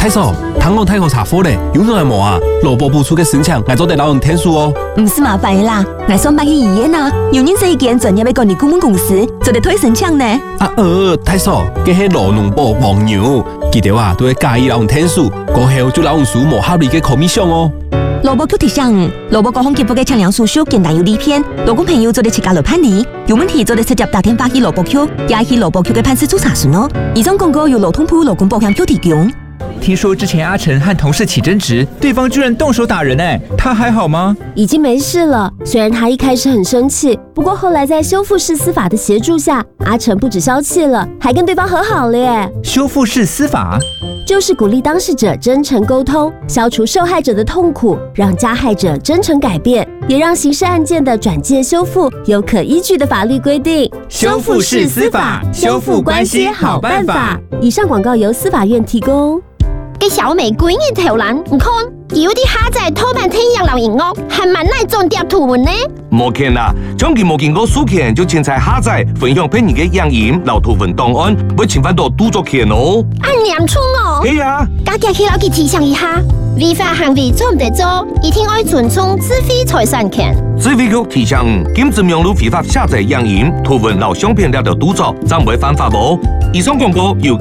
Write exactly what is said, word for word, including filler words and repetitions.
太嫂，汤我太后查甫嘞，有啥冇啊？萝卜部出嘅申请，我做得老人天数哦。 唔是麻烦啦，我上班去医院啊，有认识一间专业嘅管理顾问公司，做得推申请呢。 啊呃，太嫂，佢係罗农部黄牛，记得啊，都會介意老人天數，過後就老人數無合理嘅 commission 哦。 萝卜 Q 提醒，萝卜各項業務嘅測量手續簡單有利片，勞工朋友做得自家來辦理，有問題做得直接打電話去蘿蔔 Q， 也去蘿蔔 Q 嘅辦事處查詢哦。以上廣告由勞通部勞工保險 Q 提供。 聽說之前阿成和同事起爭執，對方居然動手打人哎，他還好嗎？ 已經沒事了。雖然他一開始很生氣，不過後來在修復式司法的協助下，阿成不止消氣了，還跟對方和好了耶。 修復式司法就是鼓勵當事者真誠溝通，消除受害者的痛苦，讓加害者真誠改變，也讓刑事案件的轉介修復有可依據的法律規定。 修復式司法，修復關係好辦法。 以上廣告由司法院提供。 嘅小玫瑰嘅條欄，唔看有啲蝦仔拖半天入留言屋，係咪嚟種碟圖文呢？ 冇見啦，將佢冇見過書權就凊彩蝦仔分享俾人嘅影音留圖文檔案，會侵犯到著作權哦。 按念出哦。 係啊， 家家去老記提醒一下，違法行為做唔得做，一定要尊重智慧財產權。 智慧局提醒，禁止網絡非法下載影音、圖文留相片了的著作，暫為犯法哦。以上廣告由